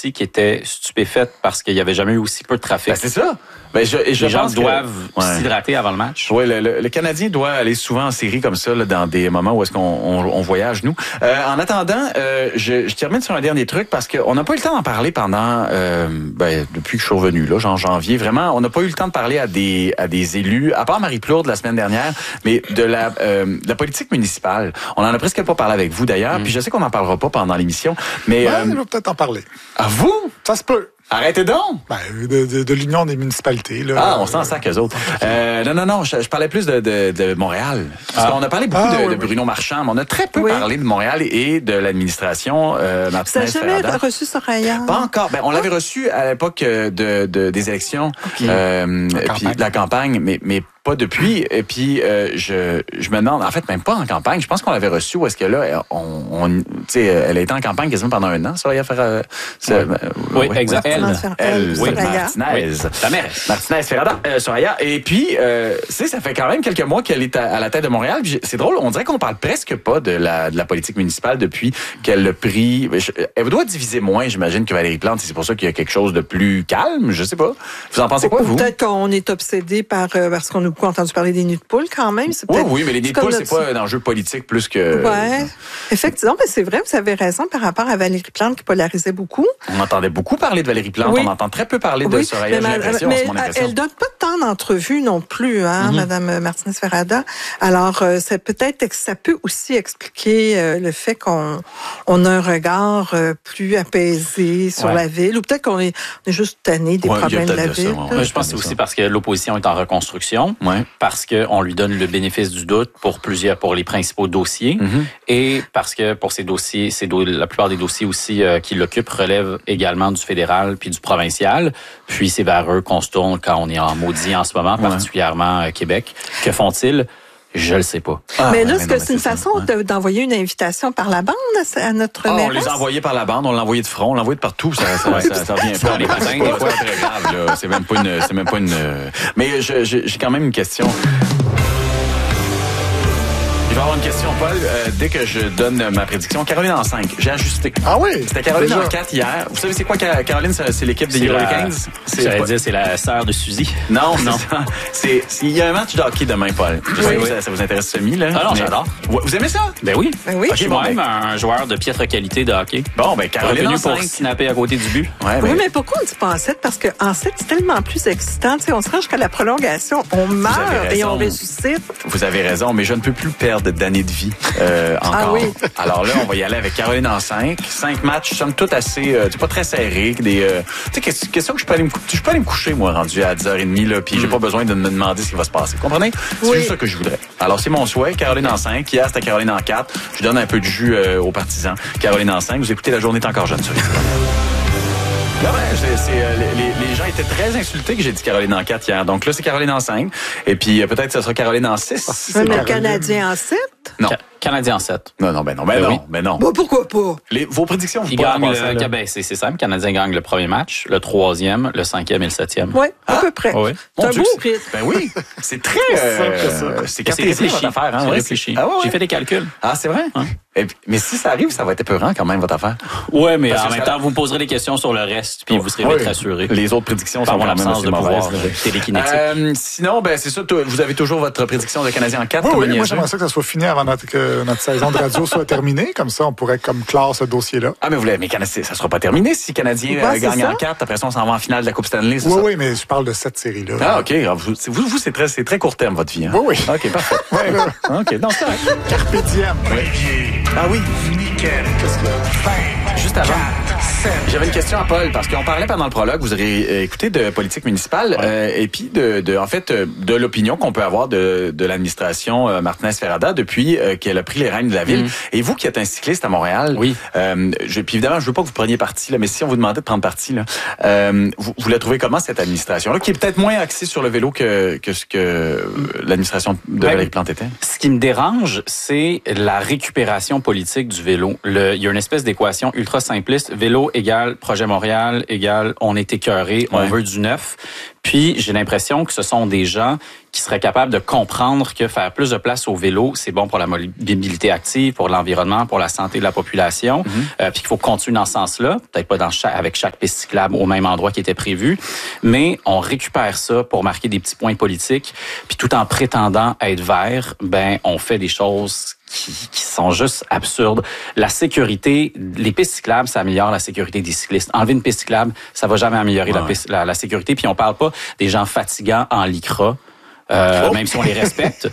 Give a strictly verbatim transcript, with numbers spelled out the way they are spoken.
aussi qui était stupéfaite parce qu'il n'y avait jamais eu aussi peu de trafic. Ben, c'est ça. Ben, je, et je Les gens pense doivent que, ouais. s'hydrater avant le match. Oui, le, le, le Canadien doit aller souvent en série comme ça, là, dans des moments où est-ce qu'on on, on voyage, nous. Euh, en attendant, euh, je, je termine sur un dernier truc parce qu'on n'a pas eu le temps d'en parler pendant, euh, ben, depuis que je suis revenu, là, genre janvier. Vraiment, on n'a pas eu le temps de parler à des, à des élus, à part Marie Plourde la semaine dernière, mais de la, euh, de la politique municipale. On en a presque pas parlé avec vous, d'ailleurs, mm. puis je sais qu'on n'en parlera pas pendant l'émission, mais... Ouais, euh, on va peut-être en parler. À vous? Ça se peut. Arrêtez donc! Ben, de, de, de l'Union des municipalités. Là. Ah, on s'en sac, eux autres. Euh, non, non, non, je, je parlais plus de, de, de Montréal. Parce ah. qu'on a parlé beaucoup ah, de, oui, de Bruno oui. Marchand, mais on a très peu oui. parlé de Montréal et de l'administration euh, Martinez. Vous n'avez jamais reçu Soraya? Pas encore. Ben, on l'avait reçu à l'époque de, de, des élections, okay. euh, puis de la campagne, mais, mais pas depuis. Et puis, euh, je, je me demande, en fait, même pas en campagne. Je pense qu'on l'avait reçue où est-ce que là, on, on, tu sais, elle a été en campagne quasiment pendant un an, Soraya Ferrada. Oui, oui, oui, exact. Elle, elle, oui, Martinez. Oui. Ta mère. Martinez Ferrada, euh, Soraya. Et puis, euh, tu sais, ça fait quand même quelques mois qu'elle est à, à la tête de Montréal. Puis c'est drôle, on dirait qu'on parle presque pas de la, de la politique municipale depuis qu'elle a pris. Elle doit diviser moins, j'imagine, que Valérie Plante. C'est pour ça qu'il y a quelque chose de plus calme. Je sais pas. Vous en pensez quoi, vous? Peut-être qu'on est obsédé par euh, parce qu'on a beaucoup entendu parler des nids de poules quand même. C'est oui, oui, mais les nids de poules, c'est pas un enjeu politique plus que. Ouais, effectivement, mais c'est vrai, vous avez raison par rapport à Valérie Plante qui polarisait beaucoup. On entendait beaucoup parler de Valérie Plante. Oui. On entend très peu parler de oui, Soraya. Mais, j'ai l'impression, mais c'est mon impression. Elle donne pas tant d'entrevues non plus, hein, mm-hmm. Madame Martinez Ferrada. Alors, euh, c'est peut-être que ça peut aussi expliquer euh, le fait qu'on on a un regard euh, plus apaisé sur ouais. la ville, ou peut-être qu'on est, on est juste tanné des ouais, problèmes de la de ville. Ça, ouais. Je pense que c'est aussi parce que l'opposition est en reconstruction, ouais. parce qu'on lui donne le bénéfice du doute pour plusieurs, pour les principaux dossiers, mm-hmm. et parce que pour ces dossiers, ces do- la plupart des dossiers aussi euh, qui l'occupent relèvent également du fédéral puis du provincial. Puis c'est vers eux qu'on se tourne quand on est en maudit en ce moment, ouais. particulièrement euh, Québec. Que font-ils? Je le sais pas. Ah, mais là, est-ce que c'est une façon ouais. d'envoyer une invitation par la bande à notre ah, mairesse? On les a envoyés par la bande, on l'a envoyé de front, on l'a envoyé de partout. Ça, ça, ça, ça revient pas. Les patins, c'est pas très grave. Là. C'est même pas une. C'est même pas une. Mais je, je, j'ai quand même une question. Il va y avoir une question, Paul. Euh, dès que je donne ma prédiction, Caroline en cinq. J'ai ajusté. Ah oui? C'était Caroline en quatre hier. Vous savez, c'est quoi, Caroline? C'est l'équipe des Hurricanes? J'allais pas... dire, c'est la sœur de Suzy. Non, non. C'est, c'est, il y a un match de hockey demain, Paul. Je sais oui. que ça, ça vous intéresse semi, là. Ah non, mais... j'adore. Vous aimez ça? Ben oui. Ben oui. Okay, je suis moi-même un joueur de piètre qualité de hockey. Bon, ben Caroline en cinq. Pour snapper à côté du but. Ouais, ben... Oui, mais pourquoi on dit pas en sept? Parce qu'en sept, c'est tellement plus excitant. Tu sais, on se rend jusqu'à la prolongation. On meurt et on ressuscite. Vous avez raison, mais je ne peux plus perdre d'années de vie. Euh, encore. Ah oui. Alors là, on va y aller avec Caroline en cinq. Cinq matchs, somme toute assez, euh, pas très serrés. Des, euh, tu sais, question que je peux aller me, je peux aller me coucher, moi, rendu à dix heures trente, là, puis mm. j'ai pas besoin de me demander ce qui va se passer. Vous comprenez? C'est oui. juste ça que je voudrais. Alors, c'est mon souhait. Caroline en cinq. Hier, c'était Caroline en quatre. Je donne un peu de jus euh, aux partisans. Caroline en cinq. Vous écoutez La Journée est encore jeune, sur Là, ben, c'est, c'est, euh, les, les gens étaient très insultés que j'ai dit Caroline en quatre hier. Donc là, c'est Caroline en cinq. Et puis, euh, peut-être que ce sera Caroline en six. Ah, c'est mais le Canadien en sept? Non. Ca- Canadien en sept. Non, non, ben non, ben, ben non, oui. ben non. Bah, pourquoi pas? Les, vos prédictions, vous Il gagne le, ben, c'est, c'est simple. Le Canadien gagne le premier match, le troisième, le cinquième et le septième. Oui, à ah? peu près. Oui. C'est un beau rythme. Ben oui. C'est très, euh, c'est réfléchi. votre affaire, hein. C'est ouais, réfléchi. Ah, ouais, ouais. J'ai fait des calculs. Ah, c'est vrai? Hein? Et, mais si ça arrive, ça va être épeurant quand même, votre affaire. Oui, mais Parce en même ça... temps, vous me poserez des questions sur le reste, puis vous serez vite oui. rassurés. Les autres prédictions sont quand même assez de pouvoir télékinétique. Euh, sinon, ben c'est ça. Vous avez toujours votre prédiction de Canadien en quatre. Oui, oui, moi j'aimerais ça que ça soit fini avant notre, que notre saison de radio soit terminée. Comme ça, on pourrait comme clore ce dossier-là. Ah, mais vous voulez, mais Canadien, ça sera pas terminé si Canadien euh, gagne ça? en quatre. Après ça, on s'en va en finale de la Coupe Stanley. C'est oui, ça? oui, mais je parle de cette série-là. Ah, OK. Vous, vous, vous c'est très, c'est très court terme, votre vie. Hein? Oui, oui. OK, parfait. ouais, ouais. OK, donc ça. Carpe diem. Oui. Ah oui. Nickel. Qu'est-ce que c'est? Juste avant. J'avais une question à Paul, parce qu'on parlait pendant le prologue, vous aurez écouté de politique municipale, ouais. euh, et puis de, de, en fait, de l'opinion qu'on peut avoir de, de l'administration euh, Martinez Ferrada depuis euh, qu'elle a pris les rênes de la ville. Mm. Et vous qui êtes un cycliste à Montréal, oui. euh, je, puis évidemment, je veux pas que vous preniez parti, là, mais si on vous demandait de prendre parti, là, euh, vous, vous la trouvez comment cette administration-là, qui est peut-être moins axée sur le vélo que, que ce que euh, l'administration de Valérie Plante était? Ce qui me dérange, c'est la récupération politique du vélo. Le, il y a une espèce d'équation ultra simpliste. Vélo égale Projet Montréal égale on est écœuré, on ouais. veut du neuf. Puis j'ai l'impression que ce sont des gens qui seraient capables de comprendre que faire plus de place au vélo, c'est bon pour la mobilité active, pour l'environnement, pour la santé de la population, mm-hmm. euh, puis qu'il faut continuer dans ce sens-là, peut-être pas dans chaque, avec chaque piste cyclable au même endroit qui était prévu, mais on récupère ça pour marquer des petits points politiques, puis tout en prétendant être vert, ben on fait des choses Qui, qui sont juste absurdes. La sécurité, les pistes cyclables, ça améliore la sécurité des cyclistes. Enlever une piste cyclable, ça va jamais améliorer ouais. la, piste, la, la sécurité. Puis on parle pas des gens fatigants en lycra. Euh, oh. Même si on les respecte,